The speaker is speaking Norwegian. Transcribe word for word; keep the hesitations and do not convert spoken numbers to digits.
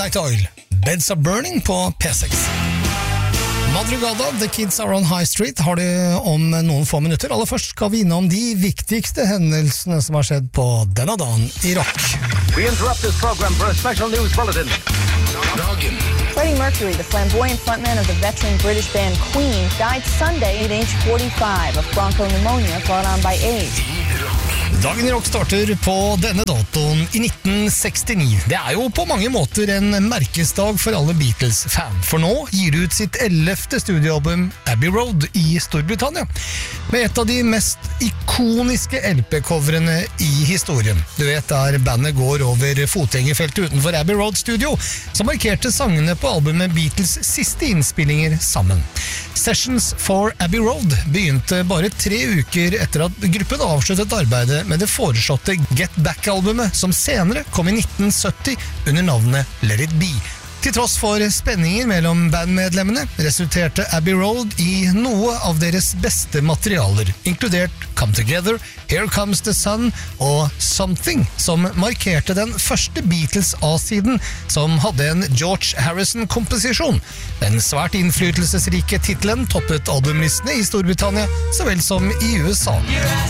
Midnight Oil, Beds of Burning på P seks. Madrugada, The Kids Are on High Street har de om noen få minutter. Aller først skal vi innom de viktigste hendelsene som har skjedd på denne dagen i rock. We interrupt this program for a special news bulletin. Dagen. Freddie Mercury, the flamboyant frontman of the veteran British band Queen, died Sunday at age forty-five of bronchopneumonia brought on by AIDS. Dagen i rock starter på denne datoen i nitten sekstini. Det er jo på mange måter en merkesdag for alle Beatles-fan, for nå gir de ut sitt ellevte studioalbum Abbey Road i Storbritannia, med et av de mest ikoniske L P-coverene i historien. Du vet der bandet går over fotgjengerfeltet utenfor Abbey Road Studio, som markerte sangene på albumet Beatles siste innspillinger sammen. Sessions for Abbey Road begynte bare tre uker etter at gruppen avsluttet arbeidet med det foreslåtte Get Back-albumet, som senere kom i nitten sytti under navnet Let It Be. Til tross for spenninger mellom bandmedlemmene resulterte Abbey Road i noe av deres beste materialer, inkludert Come Together, Here Comes the Sun og Something, som markerte den første Beatles A-siden som hadde en George Harrison-komposisjon. Den svært innflytelsesrike titelen toppet albumlistene i Storbritannia så vel som i U S A.